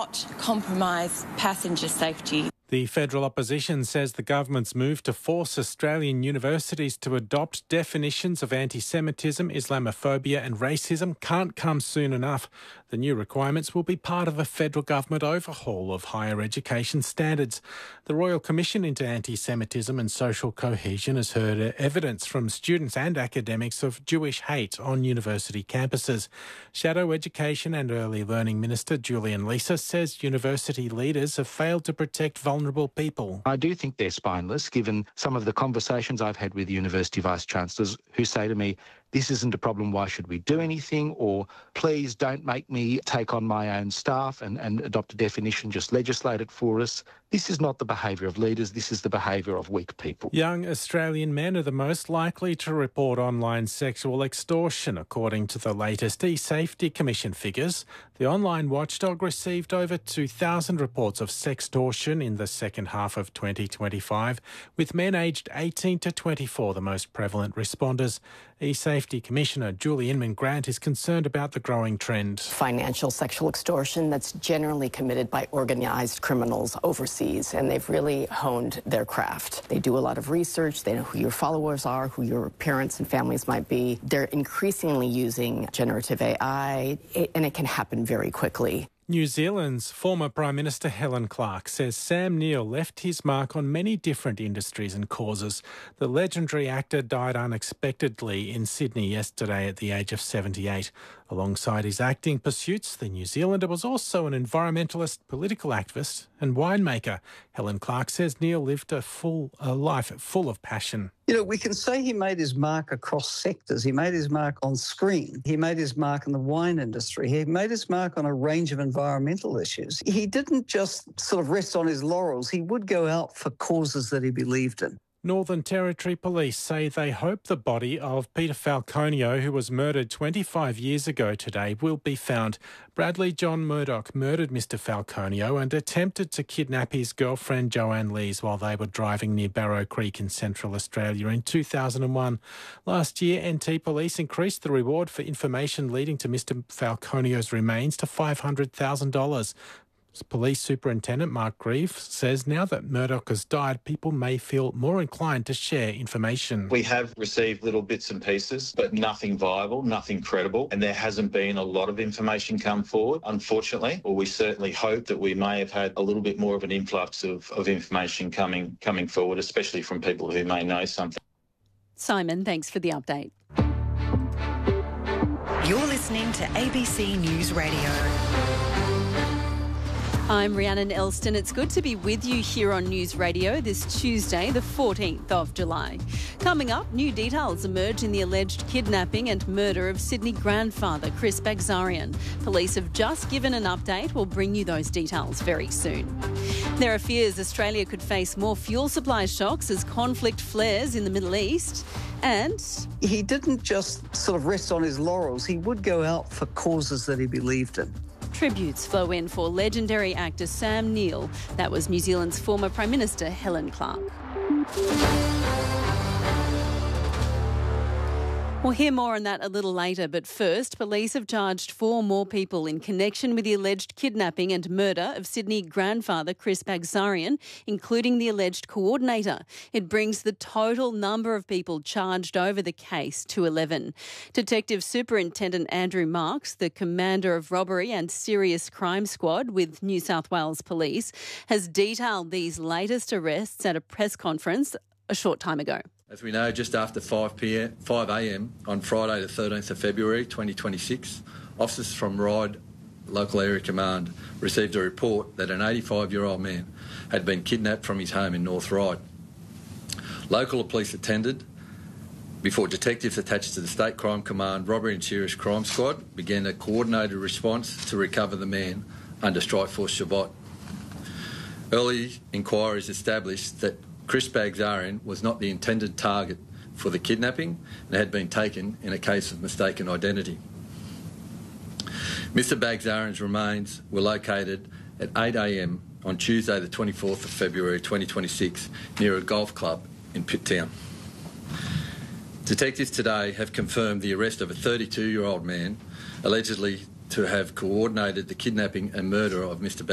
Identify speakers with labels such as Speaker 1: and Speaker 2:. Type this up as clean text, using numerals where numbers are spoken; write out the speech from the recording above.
Speaker 1: not compromise passenger safety.
Speaker 2: The federal opposition says the government's move to force Australian universities to adopt definitions of anti-Semitism, Islamophobia and racism can't come soon enough. The new requirements will be part of a federal government overhaul of higher education standards. The Royal Commission into Anti-Semitism and Social Cohesion has heard evidence from students and academics of Jewish hate on university campuses. Shadow Education and Early Learning Minister Julian Leeser says university leaders have failed to protect vulnerable people.
Speaker 3: I do think they're spineless, given some of the conversations I've had with university vice-chancellors who say to me, this isn't a problem, why should we do anything? Or please don't make me take on my own staff and adopt a definition, just legislate it for us. This is not the behaviour of leaders, this is the behaviour of weak people.
Speaker 2: Young Australian men are the most likely to report online sexual extortion, according to the latest eSafety Commission figures. The online watchdog received over 2,000 reports of sextortion in the second half of 2025, with men aged 18 to 24 the most prevalent responders. eSafety Commissioner Julie Inman-Grant is concerned about the growing trend.
Speaker 4: Financial sexual extortion that's generally committed by organised criminals overseas, and they've really honed their craft. They do a lot of research, they know who your followers are, who your parents and families might be. They're increasingly using generative AI, and it can happen very quickly.
Speaker 2: New Zealand's former Prime Minister Helen Clark says Sam Neill left his mark on many different industries and causes. The legendary actor died unexpectedly in Sydney yesterday at the age of 78. Alongside his acting pursuits, the New Zealander was also an environmentalist, political activist and winemaker. Helen Clark says Neill lived a life full of passion.
Speaker 5: You know, we can say he made his mark across sectors. He made his mark on screen. He made his mark in the wine industry. He made his mark on a range of environmental issues. He didn't just sort of rest on his laurels. He would go out for causes that he believed in.
Speaker 2: Northern Territory Police say they hope the body of Peter Falconio, who was murdered 25 years ago today, will be found. Bradley John Murdoch murdered Mr Falconio and attempted to kidnap his girlfriend Joanne Lees while they were driving near Barrow Creek in Central Australia in 2001. Last year, NT Police increased the reward for information leading to Mr Falconio's remains to $500,000. Police Superintendent Mark Grieve says now that Murdoch has died, people may feel more inclined to share information.
Speaker 6: We have received little bits and pieces, but nothing viable, nothing credible, and there hasn't been a lot of information come forward, unfortunately. Well, we certainly hope that we may have had a little bit more of an influx of information coming forward, especially from people who may know something.
Speaker 7: Simon, thanks for the update.
Speaker 8: You're listening to ABC News Radio.
Speaker 7: I'm Rhiannon Elston. It's good to be with you here on News Radio this Tuesday, the 14th of July. Coming up, new details emerge in the alleged kidnapping and murder of Sydney grandfather Chris Bagzarian. Police have just given an update. We'll bring you those details very soon. There are fears Australia could face more fuel supply shocks as conflict flares in the Middle East. And
Speaker 5: he didn't just sort of rest on his laurels. He would go out for causes that he believed in.
Speaker 7: Tributes flow in for legendary actor Sam Neill. That was New Zealand's former Prime Minister Helen Clark. We'll hear more on that a little later, but first, police have charged 4 more people in connection with the alleged kidnapping and murder of Sydney grandfather Chris Bagzarian, including the alleged coordinator. It brings the total number of people charged over the case to 11. Detective Superintendent Andrew Marks, the commander of Robbery and Serious Crime Squad with New South Wales Police, has detailed these latest arrests at a press conference a short time ago.
Speaker 9: As we know, just after 5 a.m. on Friday the 13th of February 2026, officers from RIDE Local Area Command received a report that an 85-year-old man had been kidnapped from his home in North Ryde. Local police attended before detectives attached to the State Crime Command Robbery and Serious Crime Squad began a coordinated response to recover the man under Strikeforce Shabbat. Early inquiries established that Chris Bagzarian was not the intended target for the kidnapping and had been taken in a case of mistaken identity. Mr Bagzarian's remains were located at 8 a.m. on Tuesday the 24th of February 2026 near a golf club in Pitt Town. Detectives today have confirmed the arrest of a 32-year-old man allegedly to have coordinated the kidnapping and murder of Mr